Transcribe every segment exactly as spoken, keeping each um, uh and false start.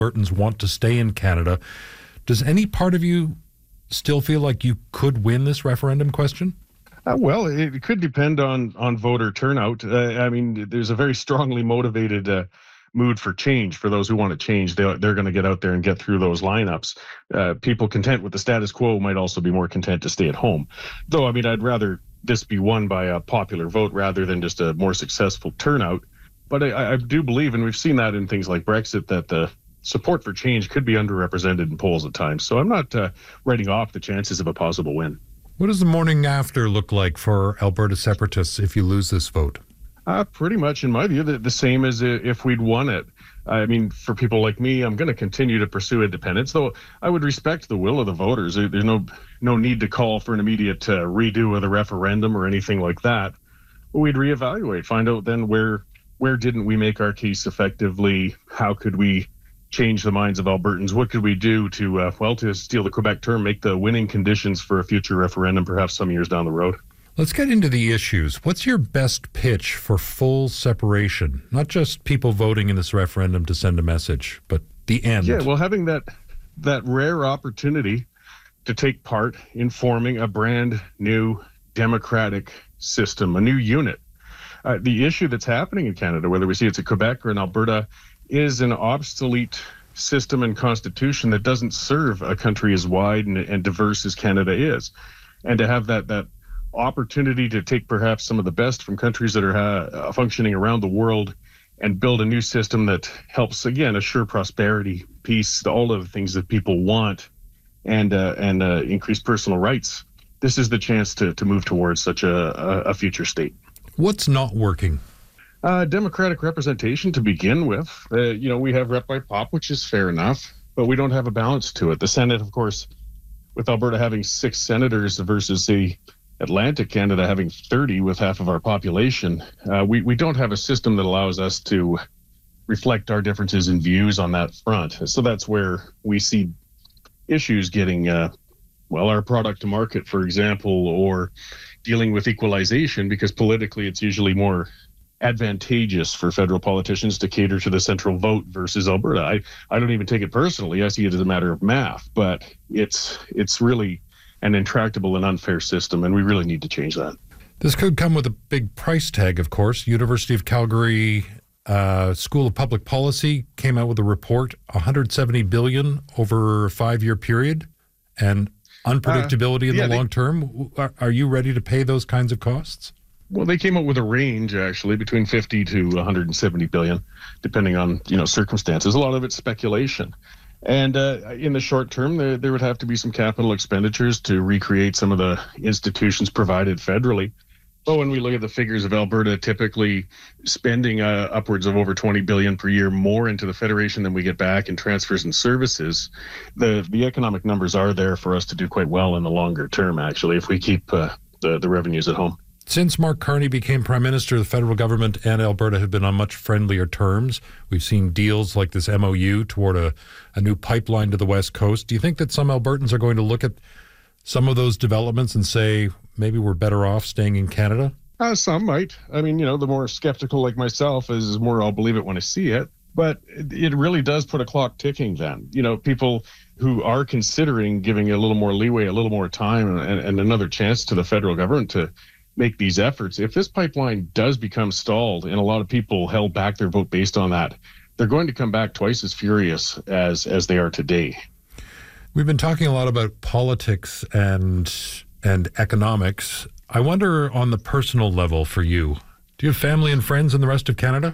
Albertans want to stay in Canada. Does any part of you still feel like you could win this referendum question? Uh, well, it could depend on on voter turnout. Uh, I mean, there's a very strongly motivated uh, mood for change for those who want to change. They're, they're going to get out there and get through those lineups. Uh, people content with the status quo might also be more content to stay at home. Though, I mean, I'd rather this be won by a popular vote rather than just a more successful turnout. But I, I do believe, and we've seen that in things like Brexit, that the support for change could be underrepresented in polls at times. So I'm not uh, writing off the chances of a possible win. What does the morning after look like for Alberta separatists if you lose this vote? Uh, pretty much, in my view, the, the same as if we'd won it. I mean, for people like me, I'm going to continue to pursue independence, though I would respect the will of the voters. There's no no need to call for an immediate uh, redo of the referendum or anything like that. We'd reevaluate, find out then where where didn't we make our case effectively? How could we change the minds of Albertans? What could we do to, uh, well, to steal the Quebec term, make the winning conditions for a future referendum, perhaps some years down the road? Let's get into the issues. What's your best pitch for full separation? Not just people voting in this referendum to send a message, but the end. Yeah, well, having that that rare opportunity to take part in forming a brand new democratic system, a new unit. Uh, the issue that's happening in Canada, whether we see it's in Quebec or in Alberta, is an obsolete system and constitution that doesn't serve a country as wide and, and diverse as Canada is. And to have that that opportunity to take perhaps some of the best from countries that are uh, functioning around the world and build a new system that helps, again, assure prosperity, peace, all of the things that people want, and uh, and uh, increase personal rights. This is the chance to, to move towards such a, a future state. What's not working? Uh, democratic representation to begin with. Uh, you know, we have rep by pop, which is fair enough, but we don't have a balance to it. The Senate, of course, with Alberta having six senators versus the Atlantic Canada having thirty with half of our population, uh, we, we don't have a system that allows us to reflect our differences in views on that front. So that's where we see issues getting, uh, well, our product to market, for example, or dealing with equalization, because politically it's usually more advantageous for federal politicians to cater to the central vote versus Alberta. I, I don't even take it personally. I see it as a matter of math, but it's it's really an intractable and unfair system, and we really need to change that. This could come with a big price tag, of course. University of Calgary uh, School of Public Policy came out with a report, one hundred seventy billion dollars over a five-year period, and unpredictability uh, in yeah, the long they, term. Are, are you ready to pay those kinds of costs? Well, they came up with a range, actually, between fifty to one hundred seventy billion, depending on, you know, circumstances. A lot of it's speculation. And uh, in the short term, there, there would have to be some capital expenditures to recreate some of the institutions provided federally. But when we look at the figures of Alberta, typically spending uh, upwards of over twenty billion dollars per year more into the Federation than we get back in transfers and services, the, the economic numbers are there for us to do quite well in the longer term, actually, if we keep uh, the, the revenues at home. Since Mark Carney became Prime Minister, the federal government and Alberta have been on much friendlier terms. We've seen deals like this M O U toward a, a new pipeline to the West Coast. Do you think that some Albertans are going to look at some of those developments and say, maybe we're better off staying in Canada? Uh, some might. I mean, you know, the more skeptical like myself is more I'll believe it when I see it. But it really does put a clock ticking then. You know, people who are considering giving a little more leeway, a little more time, and, and another chance to the federal government to make these efforts. If this pipeline does become stalled and a lot of people held back their vote based on that, they're going to come back twice as furious as as they are today. We've been talking a lot about politics and and economics. I wonder on the personal level for you, do you have family and friends in the rest of Canada?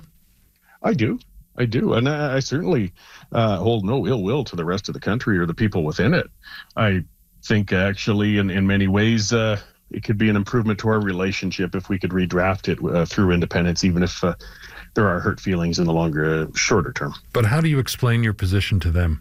I do. I do. And I, I certainly uh, hold no ill will to the rest of the country or the people within it. I think actually in, in many ways, uh, it could be an improvement to our relationship if we could redraft it uh, through independence, even if uh, there are hurt feelings in the longer, uh, shorter term. But how do you explain your position to them?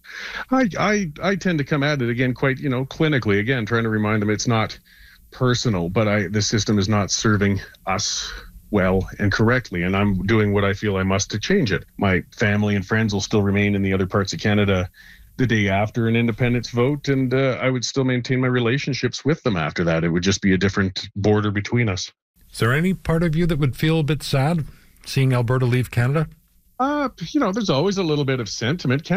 I, I I tend to come at it again quite, you know, clinically, again, trying to remind them it's not personal, but I the system is not serving us well and correctly, and I'm doing what I feel I must to change it. My family and friends will still remain in the other parts of Canada the day after an independence vote, and uh, I would still maintain my relationships with them after that. It would just be a different border between us. Is there any part of you that would feel a bit sad seeing Alberta leave Canada? Uh, you know, there's always a little bit of sentiment.